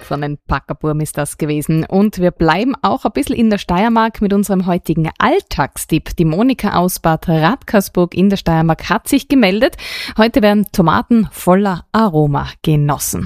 von den Packerburm ist das gewesen. Und wir bleiben auch ein bisschen in der Steiermark mit unserem heutigen Alltagstipp. Die Monika aus Bad Radkersburg in der Steiermark hat sich gemeldet. Heute werden Tomaten voller Aroma genossen.